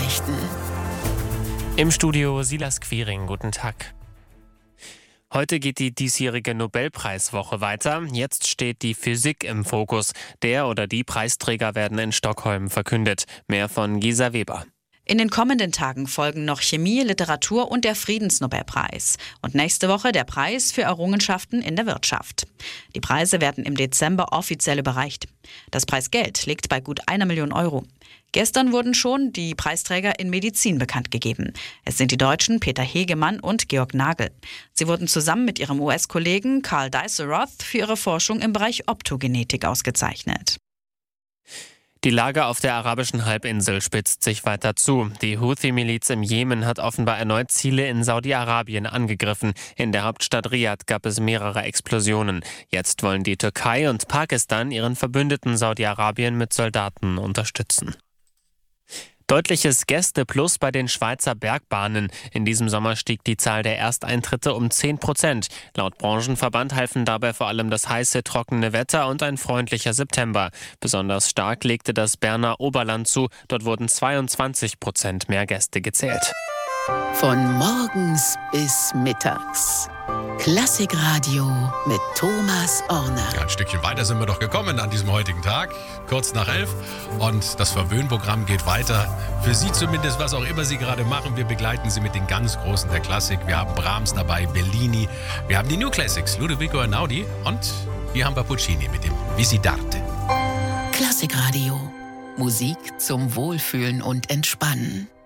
Nachrichten. Im Studio Silas Quiring, guten Tag. Heute geht die diesjährige Nobelpreiswoche weiter. Jetzt steht die Physik im Fokus. Der oder die Preisträger werden in Stockholm verkündet. Mehr von Gisa Weber. In den kommenden Tagen folgen noch Chemie, Literatur und der Friedensnobelpreis. Und nächste Woche der Preis für Errungenschaften in der Wirtschaft. Die Preise werden im Dezember offiziell überreicht. Das Preisgeld liegt bei gut 1 Million Euro. Gestern wurden schon die Preisträger in Medizin bekannt gegeben. Es sind die Deutschen Peter Hegemann und Georg Nagel. Sie wurden zusammen mit ihrem US-Kollegen Carl Deisseroth für ihre Forschung im Bereich Optogenetik ausgezeichnet. Die Lage auf der arabischen Halbinsel spitzt sich weiter zu. Die Houthi-Miliz im Jemen hat offenbar erneut Ziele in Saudi-Arabien angegriffen. In der Hauptstadt Riad gab es mehrere Explosionen. Jetzt wollen die Türkei und Pakistan ihren Verbündeten Saudi-Arabien mit Soldaten unterstützen. Deutliches Gästeplus bei den Schweizer Bergbahnen. In diesem Sommer stieg die Zahl der Ersteintritte um 10%. Laut Branchenverband halfen dabei vor allem das heiße, trockene Wetter und ein freundlicher September. Besonders stark legte das Berner Oberland zu. Dort wurden 22% mehr Gäste gezählt. Von morgens bis mittags. Klassikradio mit Thomas Orner. Ja, ein Stückchen weiter sind wir doch gekommen an diesem heutigen Tag, kurz nach 11. Und das Verwöhnprogramm geht weiter. Für Sie zumindest, was auch immer Sie gerade machen. Wir begleiten Sie mit den ganz Großen der Klassik. Wir haben Brahms dabei, Bellini. Wir haben die New Classics, Ludovico Einaudi. Und hier haben wir Puccini mit dem Visitarte. Klassikradio. Musik zum Wohlfühlen und Entspannen.